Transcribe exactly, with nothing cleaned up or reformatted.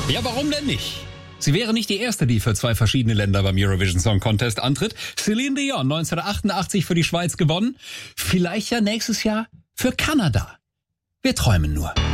Ja, warum denn nicht? Sie wäre nicht die erste, die für zwei verschiedene Länder beim Eurovision Song Contest antritt. Celine Dion neunzehnhundertachtundachtzig für die Schweiz gewonnen. Vielleicht ja nächstes Jahr für Kanada. Wir träumen nur.